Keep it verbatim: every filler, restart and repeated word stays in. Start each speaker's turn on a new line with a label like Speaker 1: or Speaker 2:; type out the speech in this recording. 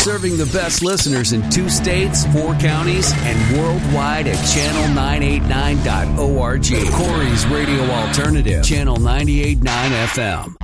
Speaker 1: Serving the best listeners in two states, four counties, and worldwide at channel nine eighty-nine dot org. Corey's Radio Alternative, Channel ninety-eight point nine F M.